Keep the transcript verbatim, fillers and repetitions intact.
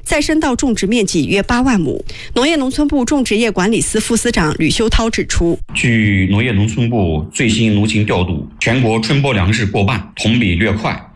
再生稻种植面积约八万亩。农业农村部种植业管理司副司长吕修涛指出， 据农业农村部最新农情调度，全国春播粮食过半，同比略快。